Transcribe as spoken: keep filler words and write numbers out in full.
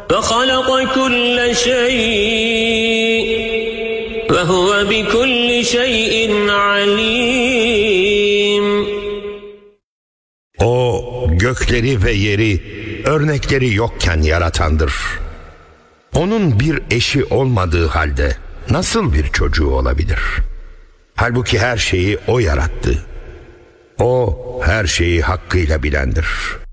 وَخَلَقَ كُلَّ شَيْءٍ وَهُوَ بِكُلِّ شَيْءٍ عَلِيمٌ. O gökleri ve yeri örnekleri yokken yaratandır. Onun bir eşi olmadığı halde nasıl bir çocuğu olabilir? Halbuki her şeyi O yarattı. O her şeyi hakkıyla bilendir.